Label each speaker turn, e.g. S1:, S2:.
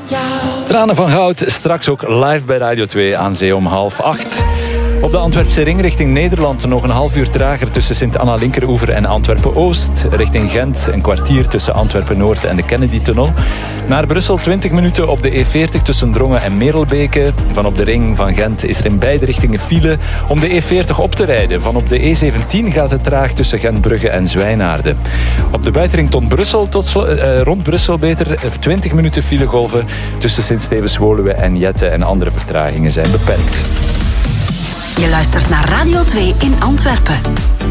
S1: Tranen van goud, straks ook live bij Radio 2 aan zee om 7:30. Op de Antwerpse ring richting Nederland nog een half uur trager tussen Sint-Anna-Linkeroever en Antwerpen-Oost. Richting Gent een kwartier tussen Antwerpen-Noord en de Kennedy-tunnel. Naar Brussel 20 minuten op de E40 tussen Drongen en Merelbeke. Van op de ring van Gent is er in beide richtingen file om de E40 op te rijden. Van op de E17 gaat het traag tussen Gentbrugge en Zwijnaarden. Op de buitenring tot Brussel, rond Brussel beter, 20 minuten filegolven tussen Sint-Stevens-Woluwe en Jette en andere vertragingen zijn beperkt.
S2: Je luistert naar Radio 2 in Antwerpen.